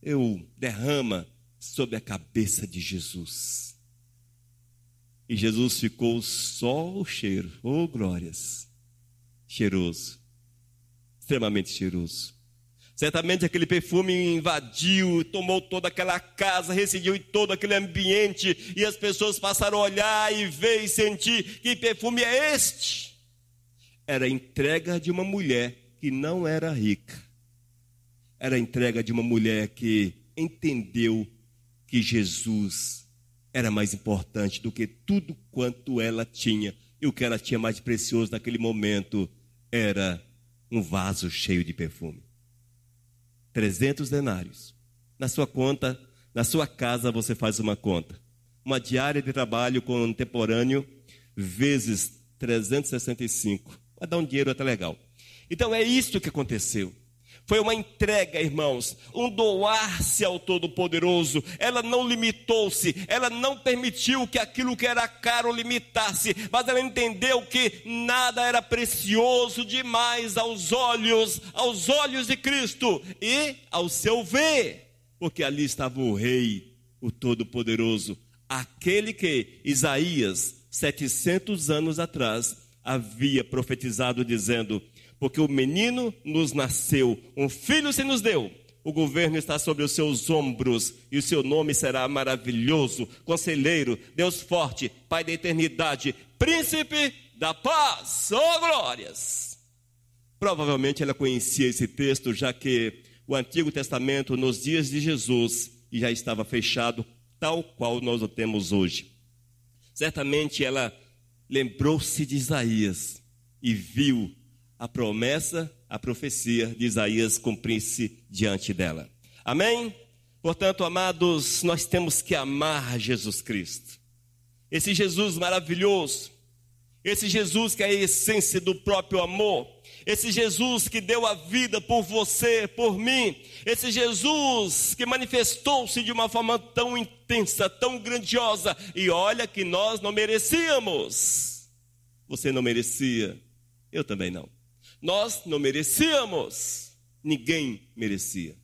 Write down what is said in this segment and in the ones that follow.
derrama sobre a cabeça de Jesus. E Jesus ficou só o cheiro, oh glórias, cheiroso, extremamente cheiroso. Certamente aquele perfume invadiu, tomou toda aquela casa, residiu em todo aquele ambiente, e as pessoas passaram a olhar e ver e sentir: que perfume é este? Era a entrega de uma mulher que não era rica. Era a entrega de uma mulher que entendeu que Jesus era mais importante do que tudo quanto ela tinha. E o que ela tinha mais precioso naquele momento era um vaso cheio de perfume. 300 denários. Na sua conta, na sua casa você faz uma conta. Uma diária de trabalho contemporâneo vezes 365. Vai dar um dinheiro até legal. Então é isso que aconteceu. Foi uma entrega, irmãos, um doar-se ao Todo-Poderoso. Ela não limitou-se, ela não permitiu que aquilo que era caro limitasse, mas ela entendeu que nada era precioso demais aos olhos de Cristo e ao seu ver, porque ali estava o Rei, o Todo-Poderoso, aquele que Isaías, 700 anos atrás, havia profetizado dizendo: porque o menino nos nasceu, um filho se nos deu, o governo está sobre os seus ombros, e o seu nome será maravilhoso, conselheiro, Deus forte, Pai da eternidade, príncipe da paz. Oh glórias! Provavelmente ela conhecia esse texto, já que o Antigo Testamento nos dias de Jesus já estava fechado, tal qual nós o temos hoje. Certamente ela lembrou-se de Isaías e viu a promessa, a profecia de Isaías cumprir-se diante dela. Amém? Portanto, amados, nós temos que amar Jesus Cristo. Esse Jesus maravilhoso, esse Jesus que é a essência do próprio amor, esse Jesus que deu a vida por você, por mim, esse Jesus que manifestou-se de uma forma tão intensa, tão grandiosa, e olha que nós não merecíamos. Você não merecia, eu também não. Nós não merecíamos, ninguém merecia.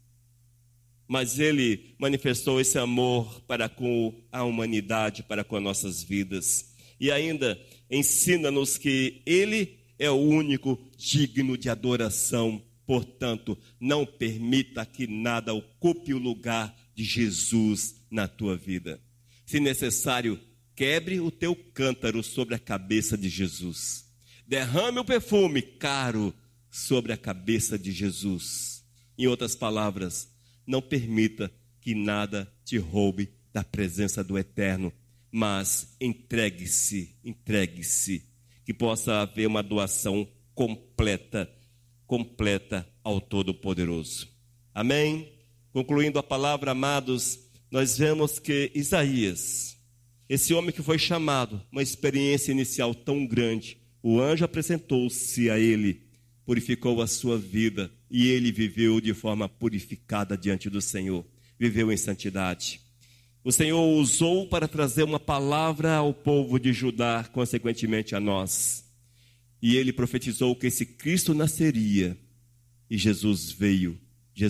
Mas Ele manifestou esse amor para com a humanidade, para com as nossas vidas. E ainda ensina-nos que Ele é o único digno de adoração. Portanto, não permita que nada ocupe o lugar de Jesus na tua vida. Se necessário, quebre o teu cântaro sobre a cabeça de Jesus. Derrame o perfume caro sobre a cabeça de Jesus. Em outras palavras, não permita que nada te roube da presença do Eterno, mas entregue-se, que possa haver uma doação completa ao Todo-Poderoso. Amém? Concluindo a palavra, amados, nós vemos que Isaías, esse homem que foi chamado, uma experiência inicial tão grande, o anjo apresentou-se a ele, purificou a sua vida, e ele viveu de forma purificada diante do Senhor, viveu em santidade. O Senhor o usou para trazer uma palavra ao povo de Judá, consequentemente a nós. E ele profetizou que esse Cristo nasceria, e Jesus veio.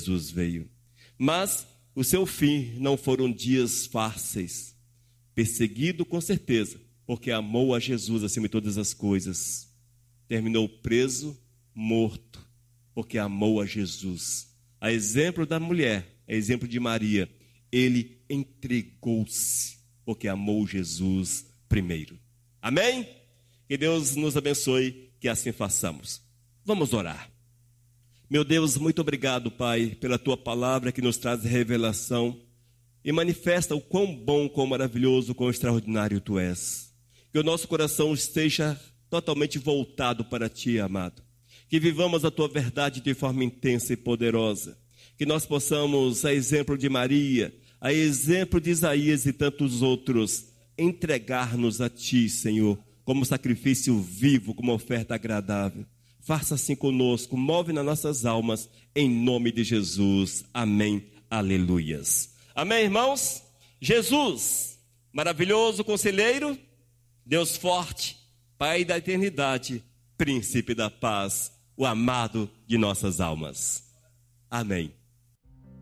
Mas o seu fim não foram dias fáceis, perseguido com certeza, porque amou a Jesus acima de todas as coisas. Terminou preso, morto, porque amou a Jesus. A exemplo da mulher, a exemplo de Maria, ele entregou-se, porque amou Jesus primeiro. Amém? Que Deus nos abençoe, que assim façamos. Vamos orar. Meu Deus, muito obrigado, Pai, pela Tua palavra que nos traz revelação e manifesta o quão bom, quão maravilhoso, quão extraordinário Tu és. Que o nosso coração esteja totalmente voltado para Ti, amado. Que vivamos a Tua verdade de forma intensa e poderosa. Que nós possamos, a exemplo de Maria, a exemplo de Isaías e tantos outros, entregar-nos a Ti, Senhor, como sacrifício vivo, como oferta agradável. Faça assim conosco, move nas nossas almas, em nome de Jesus. Amém. Aleluias. Amém, irmãos? Jesus, maravilhoso conselheiro, Deus forte, Pai da eternidade, príncipe da paz, o amado de nossas almas. Amém.